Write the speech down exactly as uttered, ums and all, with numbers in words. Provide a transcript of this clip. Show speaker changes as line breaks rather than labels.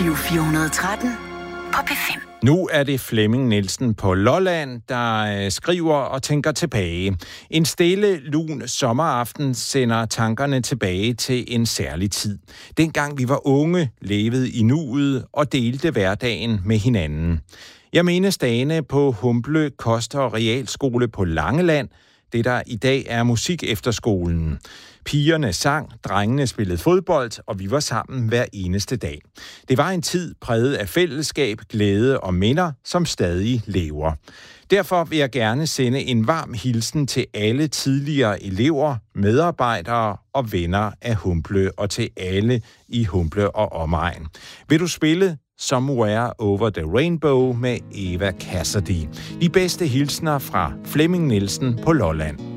Giro fire hundrede og tretten på P fem.
Nu er det Flemming Nielsen på Lolland, der skriver og tænker tilbage. En stille, lun sommeraften sender tankerne tilbage til en særlig tid. Dengang vi var unge, levede i nuet og delte hverdagen med hinanden. Jeg menes dagene på Humble Kost- og Realskole på Langeland, det der i dag er Musikefterskolen. Pigerne sang, drengene spillede fodbold, og vi var sammen hver eneste dag. Det var en tid præget af fællesskab, glæde og minder, som stadig lever. Derfor vil jeg gerne sende en varm hilsen til alle tidligere elever, medarbejdere og venner af Humble, og til alle i Humble og omegn. Vil du spille Somewhere Over the Rainbow med Eva Cassidy? De bedste hilsner fra Flemming Nielsen på Lolland.